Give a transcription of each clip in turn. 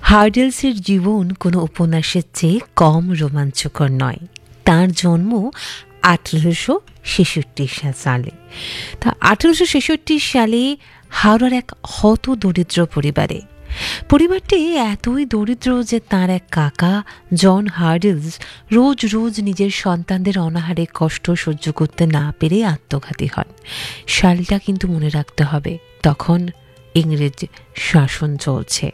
হার্ডেলসের জীবন কোনো উপন্যাসের চেয়ে কম রোমাঞ্চকর নয়। তার জন্ম 1866 সালে। তা 1866 সালে হাওড়ার এক হত দরিদ্র পরিবারে। পরিবারটি এতই দরিদ্র যে তার এক কাকা জন হার্ডেলস রোজ রোজ নিজের সন্তানদের অনাহারে কষ্ট সহ্য করতে না পেরে আত্মঘাতী হন। সালটা কিন্তু মনে রাখতে হবে, তখন ইংরেজ শাসন চলছে।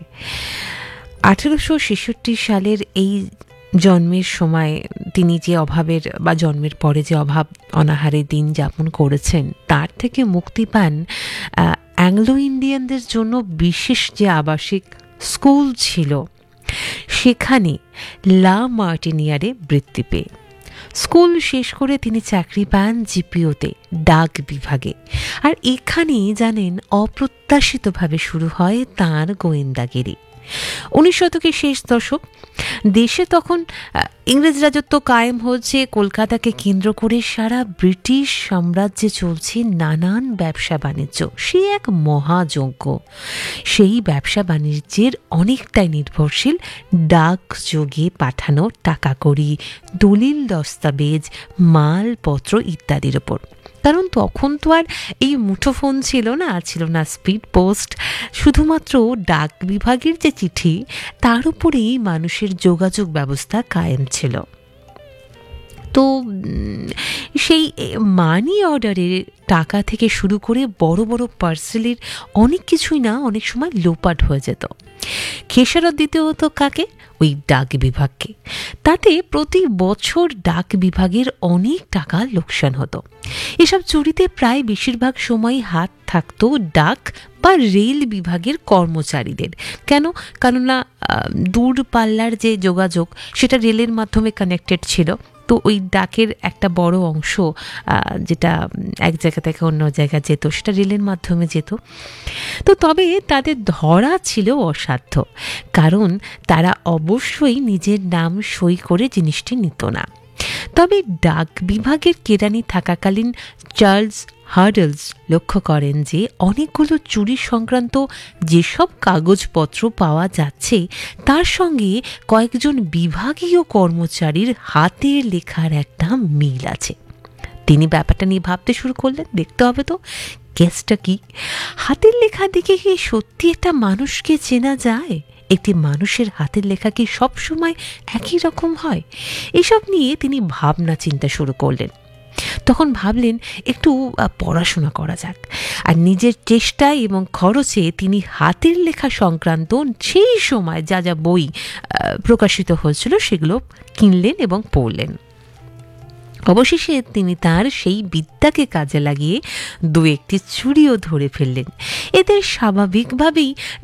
1866 সালের এই জন্মের সময় তিনি যে অভাবের বা জন্মের পরে যে অভাব অনাহারে দিন যাপন করেছেন, তার থেকে মুক্তি পান অ্যাংলো ইন্ডিয়ানদের জন্য বিশেষ যে আবাসিক স্কুল ছিল সেখানে লা মার্টিনিয়ারে বৃত্তি পেয়ে। স্কুল শেষ করে তিনি চাকরি পান জিপিওতে, ডাক বিভাগে। আর এখানেই জানেন অপ্রত্যাশিতভাবে শুরু হয় তাঁর গোয়েন্দাগিরি। 19 শতকের শেষ দশক, দেশে তখন ইংরেজ রাজত্ব কায়েম হচ্ছে। কলকাতাকে কেন্দ্র করে সারা ব্রিটিশ সাম্রাজ্যে চলছে নানান ব্যবসা বাণিজ্য। সে এক মহাযজ্ঞ। সেই ব্যবসা বাণিজ্যের অনেকটাই নির্ভরশীল ডাকযোগে পাঠানো টাকা কড়ি, দলিল দস্তাবেজ, মালপত্র ইত্যাদির ওপর। কারণ তখন তো আর এই মুঠোফোন ছিল না স্পিড পোস্ট। শুধুমাত্র ডাক বিভাগের যে চিঠি, তার উপরেই মানুষের যোগাযোগ ব্যবস্থা কায়েম ছিল। তো সেই মানি অর্ডারের টাকা থেকে শুরু করে বড় বড় পার্সেলের অনেক কিছুই অনেক সময় লোপাট হয়ে যেত। খেসারত দিতে হতো কাকে? ওই ডাক বিভাগকে। তাতে প্রতি বছর ডাক বিভাগের অনেক টাকা লোকসান হতো। এসব চুরিতে প্রায় বেশিরভাগ সময় হাত থাকতো ডাক বা রেল বিভাগের কর্মচারীদের। কেননা দূরপাল্লার যে যোগাযোগ সেটা রেলের মাধ্যমে কানেক্টেড ছিল। তো ওই ডাকের একটা বড় অংশ যেটা এক জায়গা থেকে অন্য জায়গায় যেত, সেটা রেলের মাধ্যমে যেত। তো তবে তাদের ধরা ছিল অসাধ্য, কারণ তারা অবশ্যই নিজের নাম সই করে জিনিসটি নিত না। তবে ডাক বিভাগের কেরানি থাকাকালীন চার্লস হার্ডেলস লক্ষ্য করেন যে অনেকগুলো চুরি সংক্রান্ত যেসব কাগজপত্র পাওয়া যাচ্ছে, তার সঙ্গে কয়েকজন বিভাগীয় কর্মচারীর হাতের লেখার একটা মিল আছে। তিনি ব্যাপারটা নিয়ে ভাবতে শুরু করলেন, দেখতে হবে তো কেসটা কি। হাতের লেখা দেখে কি সত্যি একটা মানুষকে চেনা যায়? একটি মানুষের হাতের লেখা কি সবসময় একই রকম হয়? এসব নিয়ে তিনি ভাবনা চিন্তা শুরু করলেন। তখন ভাবলেন একটু পড়াশোনা করা যাক। আর নিজের চেষ্টায় এবং খরচে তিনি হাতের লেখা সংক্রান্ত সেই সময় যা যা বই প্রকাশিত হয়েছিল সেগুলো কিনলেন এবং পড়লেন। অবশেষে তিনি তার সেই বিদ্যাকে কাজে লাগিয়ে দু একটি চুরিও ধরে ফেললেন। এতে স্বাভাবিকভাবেই